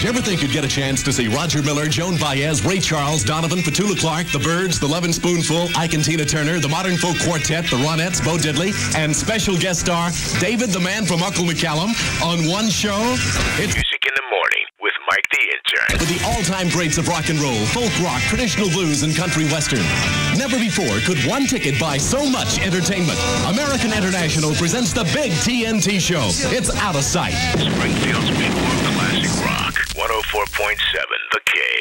you ever think you'd get a chance to see Roger Miller, Joan Baez, Ray Charles, Donovan, Petula Clark, the Byrds, the Lovin' Spoonful, Ike and Tina Turner, the Modern Folk Quartet, the Ronettes, Bo Diddley, and special guest star David the Man from Uncle McCallum on one show? It's Music in the Morning with Mike the Intern. with the all-time greats of rock and roll, folk rock, traditional blues, and country western. Never before could one ticket buy so much entertainment. American International presents the big TNT show. It's out of sight. Springfield's Big One Classic Rock. 104.7 The K.